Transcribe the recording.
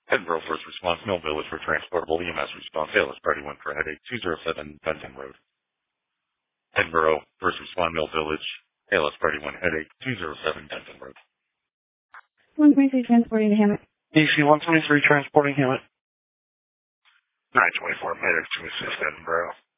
Edinburgh First Response, Mill Village for transportable EMS response. ALS Party 1 for headache, 207 Benton Road. Edinburgh First Response, Mill Village. ALS Party 1 headache, 207 Benton Road. 123 transporting to Hammett. DC 123 transporting Hammett. 924 medic to assist Edinburgh.